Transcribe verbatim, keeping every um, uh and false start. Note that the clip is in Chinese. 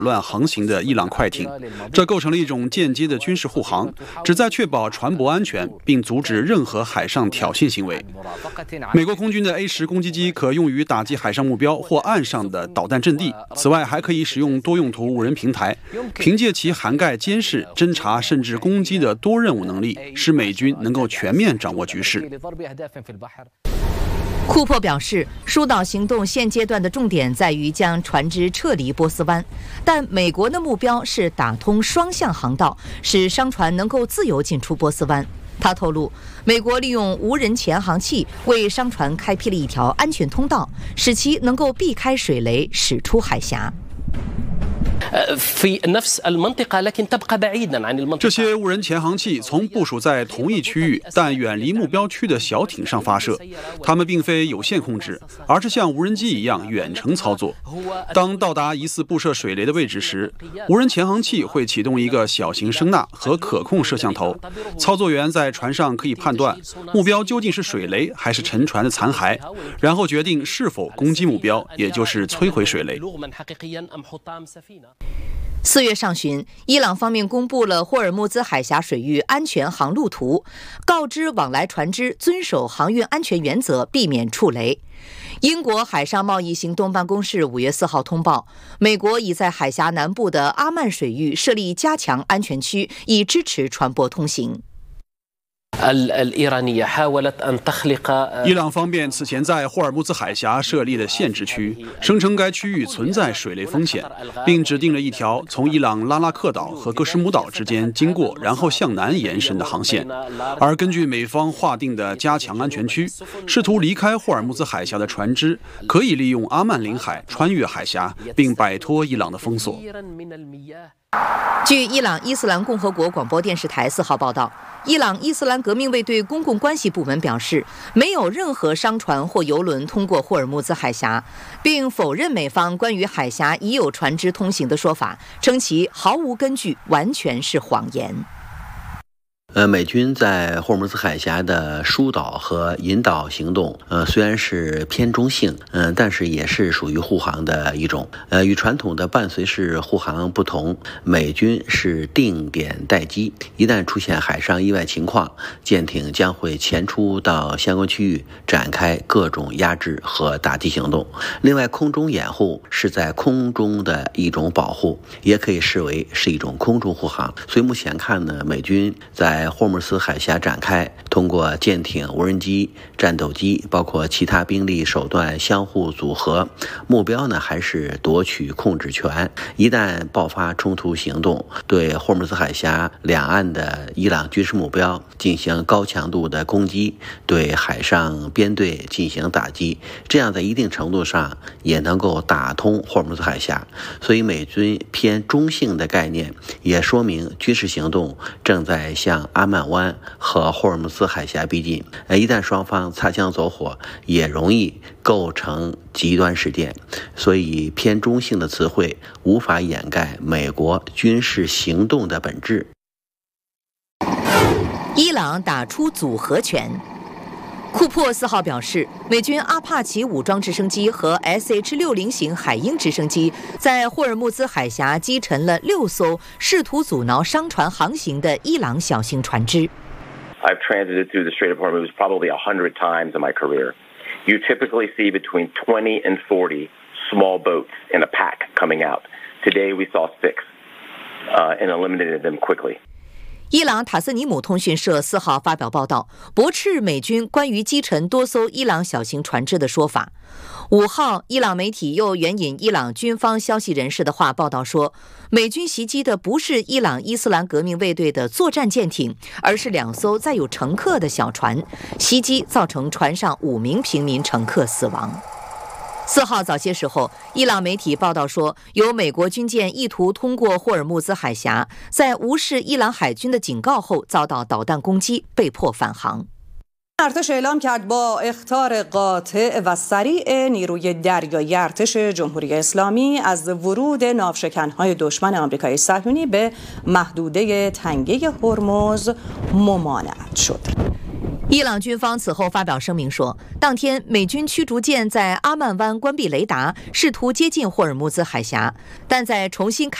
乱航行的伊朗快艇，这构成了一种间接的军事护航，旨在确保船舶安全，并阻止任何海上挑衅行为。美国空军的 A 十攻击机可用于打击海上目标或岸上的导弹阵地，此外还可以使用多用途无人平台，凭借其涵盖监视、侦察甚至攻击的多任务能力，使美军能够全面掌握局势。 库珀表示，疏导行动现阶段的重点在于将船只撤离波斯湾，但美国的目标是打通双向航道，使商船能够自由进出波斯湾。他透露，美国利用无人潜航器为商船开辟了一条安全通道，使其能够避开水雷驶出海峡。 这些无人潜航器从部署在同一区域但远离目标区的小艇上发射，它们并非有线控制，而是像无人机一样远程操作。当到达疑似布设水雷的位置时，无人潜航器会启动一个小型声呐和可控摄像头，操作员在船上可以判断目标究竟是水雷还是沉船的残骸，然后决定是否攻击目标，也就是摧毁水雷。 四月上旬，伊朗方面公布了霍尔木兹海峡水域安全航路图，告知往来船只遵守航运安全原则，避免触雷。英国海上贸易行动办公室五月四号通报，美国已在海峡南部的阿曼水域设立加强安全区，以支持船舶通行。 伊朗方面此前在霍尔木兹海峡设立了限制区，声称该区域存在水雷风险，并指定了一条从伊朗拉拉克岛和戈什姆岛之间经过，然后向南延伸的航线。而根据美方划定的加强安全区，试图离开霍尔木兹海峡的船只可以利用阿曼领海穿越海峡，并摆脱伊朗的封锁。 据伊朗伊斯兰共和国广播电视台四号报道，伊朗伊斯兰革命卫队公共关系部门表示，没有任何商船或油轮通过霍尔木兹海峡，并否认美方关于海峡已有船只通行的说法，称其毫无根据，完全是谎言。 呃，美军在霍尔木兹海峡的疏导和引导行动，呃，虽然是偏中性，嗯、呃，但是也是属于护航的一种。呃，与传统的伴随式护航不同，美军是定点待机，一旦出现海上意外情况，舰艇将会前出到相关区域，展开各种压制和打击行动。另外，空中掩护是在空中的一种保护，也可以视为是一种空中护航。所以目前看呢，美军在在霍尔木兹海峡展开，通过舰艇、无人机、战斗机，包括其他兵力手段相互组合，目标呢还是夺取控制权。一旦爆发冲突行动，对霍尔木兹海峡两岸的伊朗军事目标进行高强度的攻击，对海上编队进行打击，这样在一定程度上也能够打通霍尔木兹海峡。所以美军偏中性的概念，也说明军事行动正在向阿曼湾和霍尔木兹海峡逼近，一旦双方擦枪走火，也容易构成极端事件。所以偏中性的词汇无法掩盖美国军事行动的本质。 伊朗打出组合拳。库珀四号表示，美军阿帕奇武装直升机和 S H 六十 型海鹰直升机在霍尔木兹海峡击沉了六艘试图阻挠商船航行的伊朗小型船只。 I've transited through the Strait of Hormuz probably a hundred times in my career. You typically see between twenty and forty small boats in a pack coming out. Today we saw six, uh, and eliminated them quickly. 伊朗塔斯尼姆通讯社四号发表报道，驳斥美军关于击沉多艘伊朗小型船只的说法。五号，伊朗媒体又援引伊朗军方消息人士的话报道说，美军袭击的不是伊朗伊斯兰革命卫队的作战舰艇，而是两艘载有乘客的小船。袭击造成船上五名平民乘客死亡。四号早些时候，伊朗媒体报道说，有美国军舰意图通过霍尔木兹海峡，在无视伊朗海军的警告后遭到导弹攻击，被迫返航。 ارتش اعلام کرد با اخطار قاطع و سریع نیروی دریایی ارتش جمهوری اسلامی از ورود ناوشکن‌های دشمن آمریکای صهیونی به محدوده تنگه هرمز ممانعت شد. 伊朗军方此后发表声明说，当天美军驱逐舰在阿曼湾关闭雷达，试图接近霍尔木兹海峡，但在重新开